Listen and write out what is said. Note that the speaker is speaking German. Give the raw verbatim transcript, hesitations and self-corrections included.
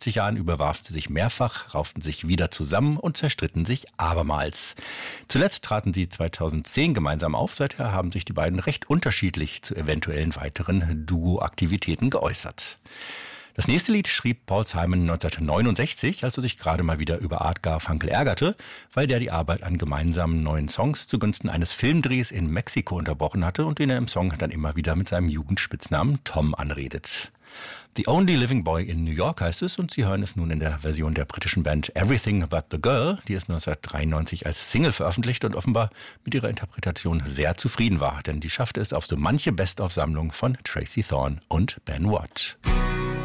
fünfzig Jahren überwarfen sie sich mehrfach, rauften sich wieder zusammen und zerstritten sich abermals. Zuletzt traten sie zweitausendzehn gemeinsam auf. Seither haben sich die beiden recht unterschiedlich zu eventuellen weiteren Duo-Aktivitäten geäußert. Das nächste Lied schrieb Paul Simon neunzehnhundertneunundsechzig, als er sich gerade mal wieder über Art Garfunkel ärgerte, weil der die Arbeit an gemeinsamen neuen Songs zugunsten eines Filmdrehs in Mexiko unterbrochen hatte und den er im Song dann immer wieder mit seinem Jugendspitznamen Tom anredet. The Only Living Boy in New York heißt es, und Sie hören es nun in der Version der britischen Band Everything But the Girl, die es neunzehnhundertdreiundneunzig als Single veröffentlicht und offenbar mit ihrer Interpretation sehr zufrieden war, denn die schaffte es auf so manche Best-of-Sammlung von Tracy Thorn und Ben Watt.